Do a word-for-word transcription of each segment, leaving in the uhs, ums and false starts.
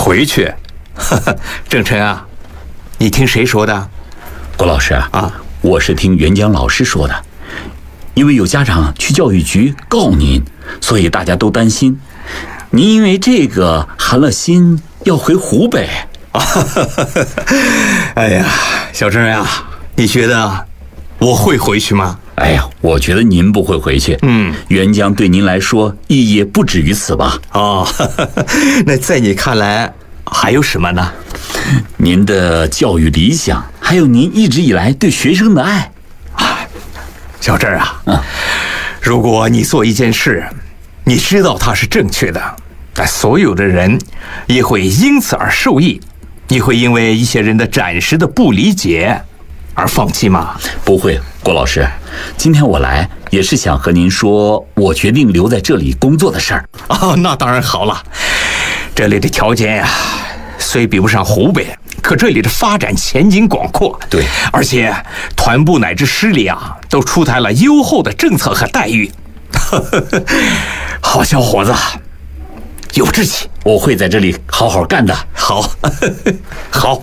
回去？呵呵，郑琛啊，你听谁说的？ 郭老师啊，我是听袁江老师说的，因为有家长去教育局告您，所以大家都担心您因为这个寒了心要回湖北。 啊，哎呀，小郑呀，你觉得我会回去吗？ 哎呀，我觉得您不会回去。嗯，袁江对您来说意义不止于此吧？ 哦，那在你看来还有什么呢？ 您的教育理想，还有您一直以来对学生的爱。 啊，小郑啊，嗯，如果你做一件事，你知道它是正确的，但所有的人也会因此而受益，你会因为一些人的暂时的不理解而放弃吗？ 不会，郭老师，今天我来也是想和您说我决定留在这里工作的事儿。 哦，那当然好了，这里的条件呀，虽比不上湖北，可这里的发展前景广阔。 对， 而且团部乃至师里啊，都出台了优厚的政策和待遇。好小伙子，有志气， 我会在这里好好干的。 好，好。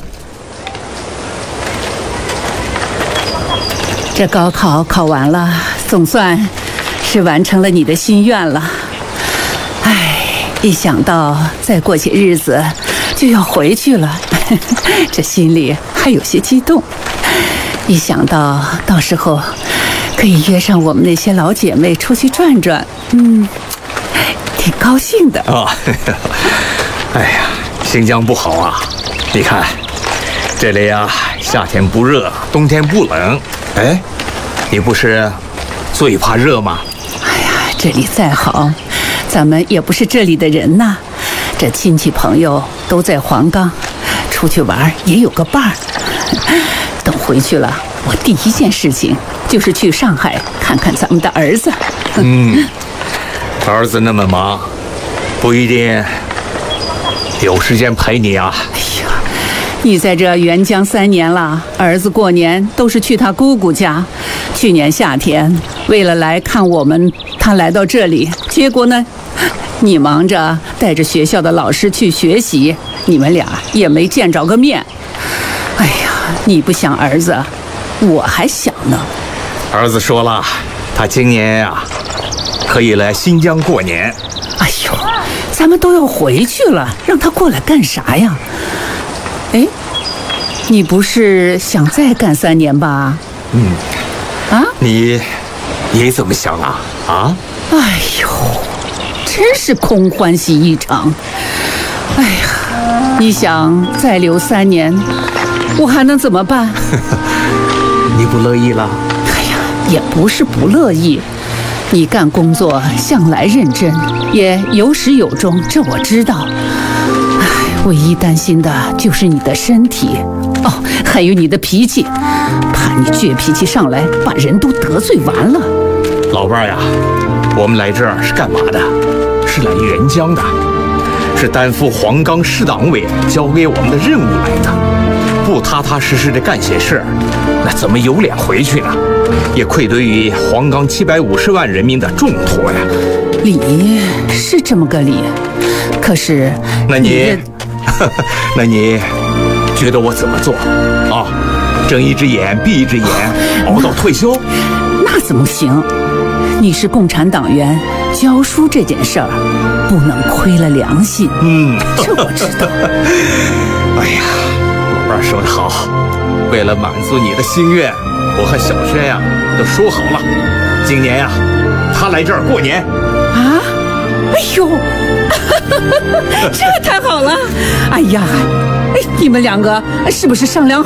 这高考考完了，总算是完成了你的心愿了。唉，一想到再过些日子就要回去了，这心里还有些激动。一想到到时候可以约上我们那些老姐妹出去转转，嗯，挺高兴的。 啊，哎呀，新疆不好啊！你看，这里呀，夏天不热，冬天不冷。哎，你不是最怕热吗？ 哎呀，这里再好，咱们也不是这里的人呐。这亲戚朋友都在黄冈，出去玩也有个伴儿。等回去了，我第一件事情就是去上海看看咱们的儿子。 嗯，儿子那么忙，不一定有时间陪你啊。 哎呀，你在这沅江三年了，儿子过年都是去他姑姑家。去年夏天为了来看我们，他来到这里，结果呢，你忙着带着学校的老师去学习，你们俩也没见着个面。哎呀，你不想儿子，我还想呢。 儿子说了，他今年呀、啊、可以来新疆过年。 哎呦，咱们都要回去了，让他过来干啥呀？哎，你不是想再干三年吧？ 嗯。 啊？ 你你怎么想啊？啊？ 哎呦，真是空欢喜一场。哎呀，你想再留三年，我还能怎么办？ 你不乐意了？ 哎呀，也不是不乐意。你干工作向来认真，也有始有终，这我知道。唉，唯一担心的就是你的身体，哦，还有你的脾气，怕你倔脾气上来，把人都得罪完了。 老伴儿呀，我们来这儿是干嘛的？是来沅江的，是担负黄冈市党委交给我们的任务来的。不踏踏实实的干些事儿，那怎么有脸回去呢？也愧对于黄冈七百五十万人民的重托呀。 理是这么个理，可是那你，那你觉得我怎么做啊？睁一只眼闭一只眼，熬到退休？ 那怎么行？你是共产党员，教书这件事儿不能亏了良心。 嗯， 这我知道。 哎呀，老伴儿说得好，为了满足你的心愿，我和小轩呀都说好了，今年呀他来这儿过年。 啊？哎呦，这太好了！哎呀，哎，你们两个是不是商量